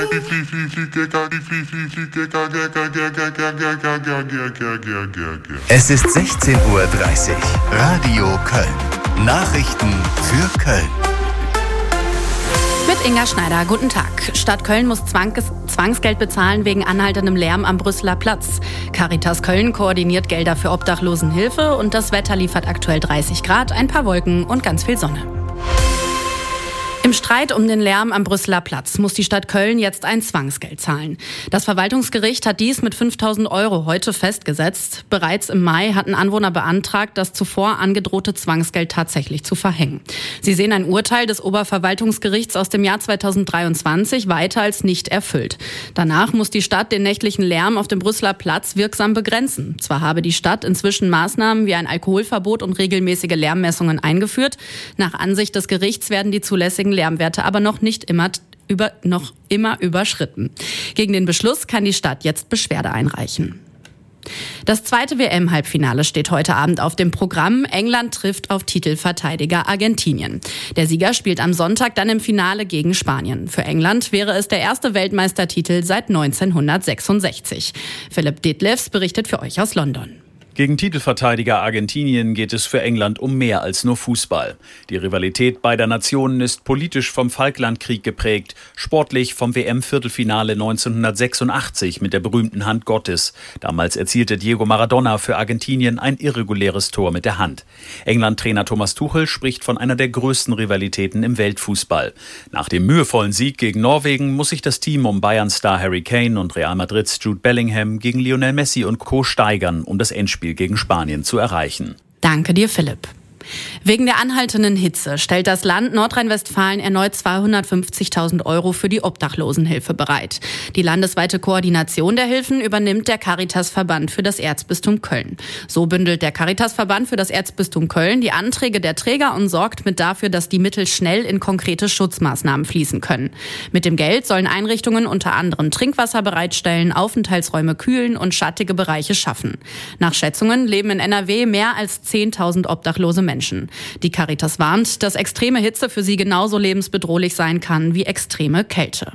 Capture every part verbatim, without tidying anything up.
Es ist sechzehn Uhr dreißig. Radio Köln. Nachrichten für Köln. Mit Inga Schneider, guten Tag. Stadt Köln muss Zwangsgeld bezahlen wegen anhaltendem Lärm am Brüsseler Platz. Caritas Köln koordiniert Gelder für Obdachlosenhilfe und das Wetter liefert aktuell dreißig Grad, ein paar Wolken und ganz viel Sonne. Im Streit um den Lärm am Brüsseler Platz muss die Stadt Köln jetzt ein Zwangsgeld zahlen. Das Verwaltungsgericht hat dies mit fünftausend Euro heute festgesetzt. Bereits im Mai hatten Anwohner beantragt, das zuvor angedrohte Zwangsgeld tatsächlich zu verhängen. Sie sehen ein Urteil des Oberverwaltungsgerichts aus dem Jahr zweitausenddreiundzwanzig weiter als nicht erfüllt. Danach muss die Stadt den nächtlichen Lärm auf dem Brüsseler Platz wirksam begrenzen. Zwar habe die Stadt inzwischen Maßnahmen wie ein Alkoholverbot und regelmäßige Lärmmessungen eingeführt. Nach Ansicht des Gerichts werden die zulässigen Lärmwerte aber noch nicht immer, über, noch immer überschritten. Gegen den Beschluss kann die Stadt jetzt Beschwerde einreichen. Das zweite W M-Halbfinale steht heute Abend auf dem Programm. England trifft auf Titelverteidiger Argentinien. Der Sieger spielt am Sonntag dann im Finale gegen Spanien. Für England wäre es der erste Weltmeistertitel seit neunzehnhundertsechsundsechzig. Philipp Detlefs berichtet für euch aus London. Gegen Titelverteidiger Argentinien geht es für England um mehr als nur Fußball. Die Rivalität beider Nationen ist politisch vom Falklandkrieg geprägt, sportlich vom W M-Viertelfinale neunzehnhundertsechsundachtzig mit der berühmten Hand Gottes. Damals erzielte Diego Maradona für Argentinien ein irreguläres Tor mit der Hand. England-Trainer Thomas Tuchel spricht von einer der größten Rivalitäten im Weltfußball. Nach dem mühevollen Sieg gegen Norwegen muss sich das Team um Bayern-Star Harry Kane und Real Madrids Jude Bellingham gegen Lionel Messi und Co. steigern, um das Endspiel gegen Spanien zu erreichen. Danke dir, Philipp. Wegen der anhaltenden Hitze stellt das Land Nordrhein-Westfalen erneut zweihundertfünfzigtausend Euro für die Obdachlosenhilfe bereit. Die landesweite Koordination der Hilfen übernimmt der Caritas-Verband für das Erzbistum Köln. So bündelt der Caritas-Verband für das Erzbistum Köln die Anträge der Träger und sorgt mit dafür, dass die Mittel schnell in konkrete Schutzmaßnahmen fließen können. Mit dem Geld sollen Einrichtungen unter anderem Trinkwasser bereitstellen, Aufenthaltsräume kühlen und schattige Bereiche schaffen. Nach Schätzungen leben in N R W mehr als zehntausend obdachlose Menschen. Menschen. Die Caritas warnt, dass extreme Hitze für sie genauso lebensbedrohlich sein kann wie extreme Kälte.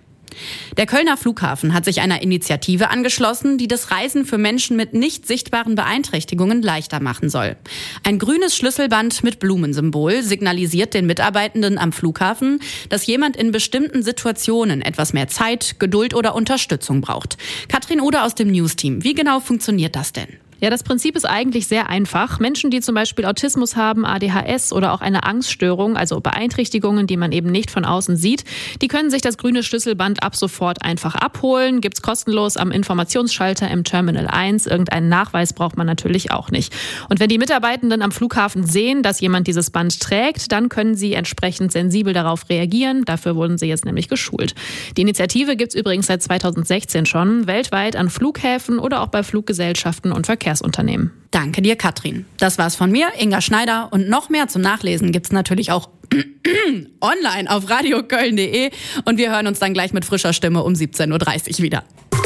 Der Kölner Flughafen hat sich einer Initiative angeschlossen, die das Reisen für Menschen mit nicht sichtbaren Beeinträchtigungen leichter machen soll. Ein grünes Schlüsselband mit Blumensymbol signalisiert den Mitarbeitenden am Flughafen, dass jemand in bestimmten Situationen etwas mehr Zeit, Geduld oder Unterstützung braucht. Katrin Ude aus dem News-Team. Wie genau funktioniert das denn? Ja, das Prinzip ist eigentlich sehr einfach. Menschen, die zum Beispiel Autismus haben, A D H S oder auch eine Angststörung, also Beeinträchtigungen, die man eben nicht von außen sieht, die können sich das grüne Schlüsselband ab sofort einfach abholen. Gibt's kostenlos am Informationsschalter im Terminal eins. Irgendeinen Nachweis braucht man natürlich auch nicht. Und wenn die Mitarbeitenden am Flughafen sehen, dass jemand dieses Band trägt, dann können sie entsprechend sensibel darauf reagieren. Dafür wurden sie jetzt nämlich geschult. Die Initiative gibt's übrigens seit zweitausendsechzehn schon, weltweit an Flughäfen oder auch bei Fluggesellschaften und Verkehrsunternehmen. Danke dir, Katrin. Das war's von mir, Inga Schneider. Und noch mehr zum Nachlesen gibt's natürlich auch online auf radioköln punkt de. Und wir hören uns dann gleich mit frischer Stimme um siebzehn Uhr dreißig wieder.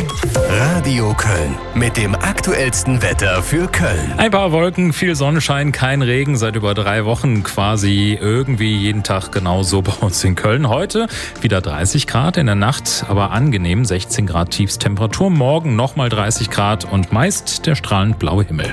Radio Köln mit dem aktuellsten Wetter für Köln. Ein paar Wolken, viel Sonnenschein, kein Regen, seit über drei Wochen quasi irgendwie jeden Tag genauso bei uns in Köln. Heute wieder dreißig Grad, in der Nacht aber angenehm, sechzehn Grad Tiefstemperatur. Morgen nochmal dreißig Grad und meist der strahlend blaue Himmel.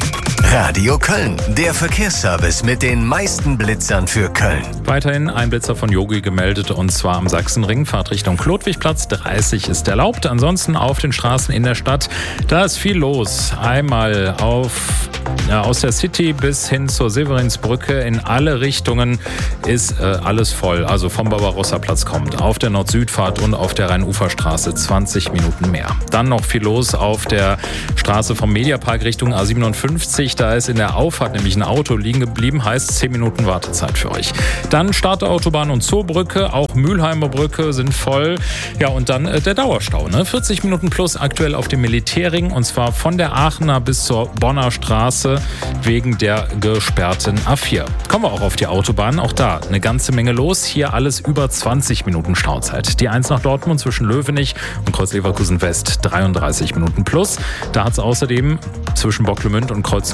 Radio Köln, der Verkehrsservice mit den meisten Blitzern für Köln. Weiterhin ein Blitzer von Yogi gemeldet, und zwar am Sachsenring, Fahrtrichtung Klotwigplatz, dreißig ist erlaubt. Ansonsten auf den Straßen in der Stadt, da ist viel los. Einmal auf, ja, aus der City bis hin zur Severinsbrücke, in alle Richtungen ist äh, alles voll. Also vom Barbarossa-Platz kommt, auf der Nord-Süd-Fahrt und auf der Rhein-Ufer-Straße zwanzig Minuten mehr. Dann noch viel los auf der Straße vom Mediapark Richtung A siebenundfünfzig. Da ist in der Auffahrt nämlich ein Auto liegen geblieben, heißt zehn Minuten Wartezeit für euch. Dann Startautobahn und Zoobrücke, auch Mülheimer Brücke sind voll. Ja, und dann äh, der Dauerstau, ne? vierzig Minuten plus aktuell auf dem Militärring, und zwar von der Aachener bis zur Bonner Straße wegen der gesperrten A vier. Kommen wir auch auf die Autobahn, auch da eine ganze Menge los. Hier alles über zwanzig Minuten Stauzeit. Die eins nach Dortmund zwischen Löwenich und Kreuz Leverkusen West dreiunddreißig Minuten plus. Da hat es außerdem zwischen Bocklemünd und Kreuz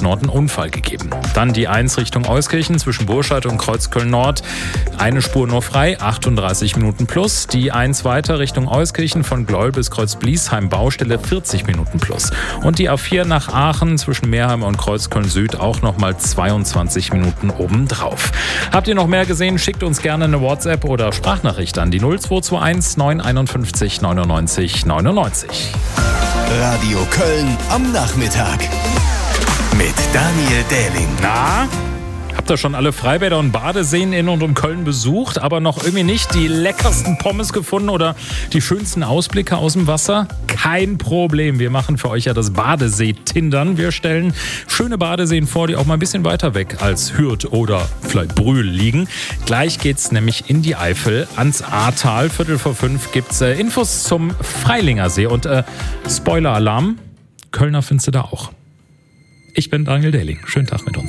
Nord einen Unfall gegeben. Dann die eins Richtung Euskirchen zwischen Burscheid und Kreuzköln Nord. Eine Spur nur frei, achtunddreißig Minuten plus. Die eins weiter Richtung Euskirchen von Gleuel bis Kreuz-Bliesheim Baustelle vierzig Minuten plus. Und die A vier nach Aachen zwischen Meerheim und Kreuzköln Süd auch nochmal zweiundzwanzig Minuten obendrauf. Habt ihr noch mehr gesehen? Schickt uns gerne eine WhatsApp oder Sprachnachricht an die null zwei zwei eins neun einundfünfzig neunundneunzig neunundneunzig. Radio Köln am Nachmittag mit Daniel Dähling. Na? Habt ihr schon alle Freibäder und Badeseen in und um Köln besucht, aber noch irgendwie nicht die leckersten Pommes gefunden oder die schönsten Ausblicke aus dem Wasser? Kein Problem, wir machen für euch ja das Badesee-Tindern. Wir stellen schöne Badeseen vor, die auch mal ein bisschen weiter weg als Hürth oder vielleicht Brühl liegen. Gleich geht's nämlich in die Eifel, ans Ahrtal. Viertel vor fünf gibt's äh, Infos zum Freilinger See und äh, Spoiler-Alarm, Kölner findest du da auch. Ich bin Daniel Dähling. Schönen Tag mit uns.